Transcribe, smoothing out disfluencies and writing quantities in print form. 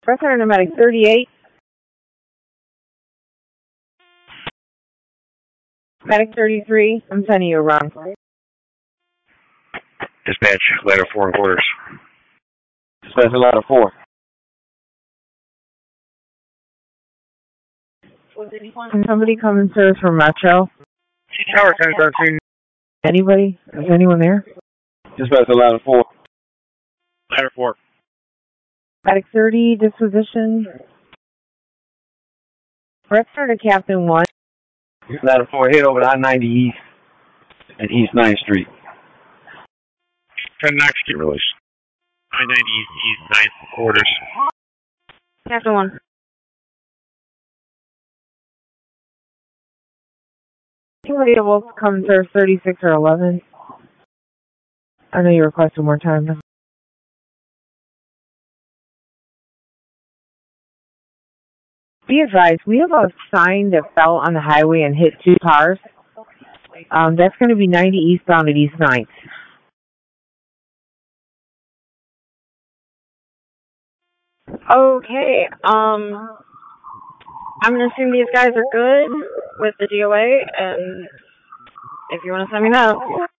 Press center pneumatic 38. Medic 33. I'm sending you around. Dispatch, ladder 4 and quarters. Dispatch, ladder 4. Can somebody come and serve for Metro? Tower 1013. Anybody? Is anyone there? Dispatch, ladder 4. Ladder 4. Medic 30, disposition. Press center to Captain 1. Ladder 4, head over to I-90 East and East 9th Street. 10 Knox, get released. I-90 East 9th quarters. Captain 1. Anybody able to come and serve 36 or 11? I know you requested more time. Be advised, we have a sign that fell on the highway and hit 2 cars. That's going to be 90 eastbound at East 9th. Okay, I'm going to assume these guys are good with the DOA, and if you want to send me that.